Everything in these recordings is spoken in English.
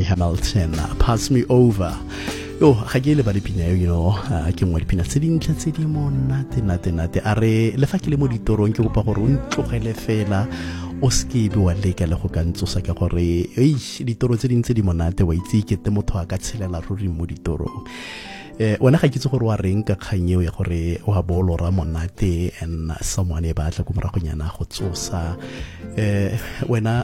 Hamilton, Pass Me Over. Yo, ga ke le ba dipina you know, ke ngwe dipina tse dintle tse di monate a re le fa ke le mo ditorong ke kopa gore o ntlogele fela o skebe wa leka le go ka ntsosa ka gore ditoro tse dintse di monate wa itse ikete motho a ka tshelela ruri mo ditorong. Wena ga ke itse gore wa reng ka kganyeo ya gore o a bolora monate and someone e batla go moragonyana go tsosa wena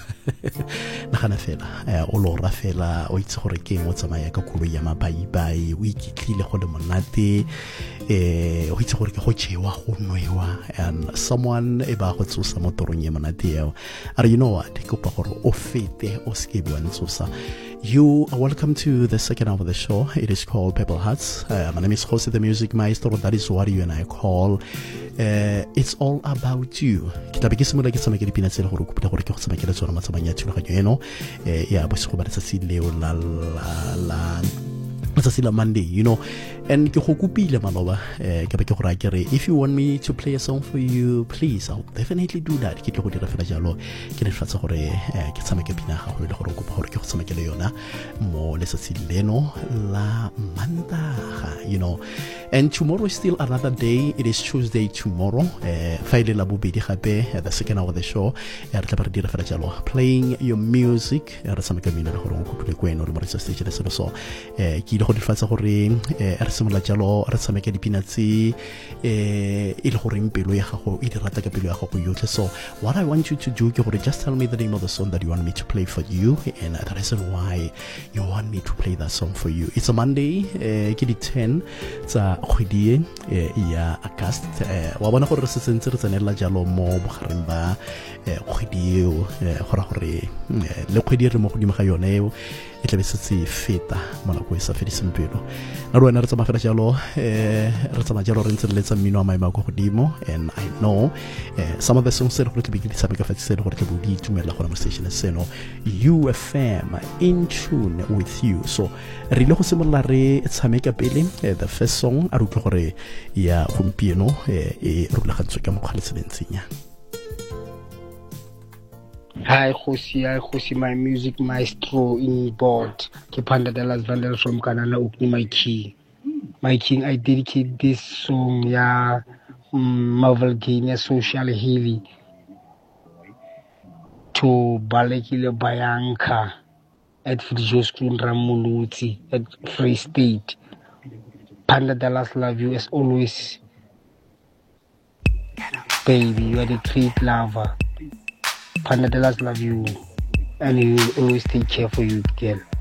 nagana fela o lora fela o itse gore ke eng o tsamaya ka koloi ya mabaibai o iketlile go le monate o itse gore ke go jewa go nwewa and someone e ba go tsosa mo torong e monate eo are you know what ke kopa gore o fete o skebe wa ntsosa. You are welcome to the second half of the show. It is called Purple Hearts. My name is Jose the Music Maestro. That is what you and I call It's All About You. Kita bagi semula kita sama kiri pinat sila huruf kita huruf kita sama kira suara macam banyak cuma kayu eno ya bos ko barasa sileo la Masasila Monday, you know, and ke go kopile maloba ke be ke go ra kere if you want me to play a song for you, please I'll definitely do that. Ke tlo go dira fela jalo ke ne fatsa gore ke tsama ke pina ga go le gore go gore ke go tsama ke le yona mo letsatsi leno la Mantaga, you know, and tomorrow is still another day. It is Tuesday tomorrow. Faile la bobedi gape the second hour of the show re tla ba dira fela jalo playing your music re tsama ke mina le gore go tle kweno re mo retsa stage le so ke go difatsa gore re semola jalo re tshameka dipina tse e le gore impelo ya gago e di rata ka pelo ya gago yotlhe. So what I want you to do ke gore just tell me the name of the song that you want me to play for you and the reason why you want me to play that song for you. It's a Monday ke di 10 tsa kgwedi ya August wa bona gore re sentse re tsenela jalo mo bogareng ba kgwedi eo gore le kgwedi re mo godimo ga yone eo e tla be se feta mo nako e sa fediseng pelo na rona re tsama fela jalo re tsama jalo re ntse re letsa mmino wa maemo go godimo and I know some of the songs that re tla be di tshameka fa tsela gore ke bo di tumela gona mo station seno UFM in tune with you. So re ile go semolla re tshameka pele the first song a re utlwe gore ya gompieno e rulagantswe ka mokgwa letsentsenya. Hi, Khosi, my music maestro in board. Kipanda Dallas Vandal from Kanana Ukni, my king. My king, I dedicate this song, Marvel Game, Social Healing, to Balekile Bayanka at Frijoskun Ramuluti at Free State. Panda Dallas love you as always. Baby, you are the great lover. Panda Dallas love you and he will always take care for you, girl.